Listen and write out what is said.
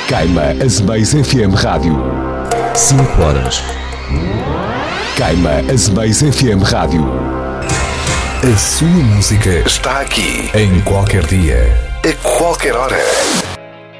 Queima Azemais FM Rádio. 5 horas. Queima Azemais FM Rádio. A sua música está aqui. Em qualquer dia. A qualquer hora.